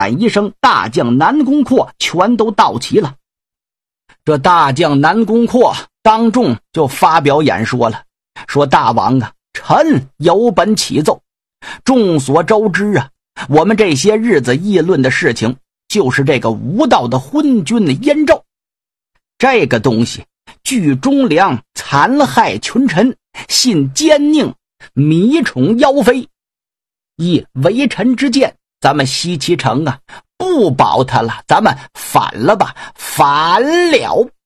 一声，大将南宫阔全都到齐了。这大将南宫阔当众就发表演说了，说大王啊，臣有本启奏。众所周知啊，我们这些日子议论的事情就是这个无道的昏君燕纣。这个东西据忠良，残害群臣，信奸佞，迷宠妖妃。以为臣之见，咱们西岐城啊，不保他了，咱们反了吧，反了！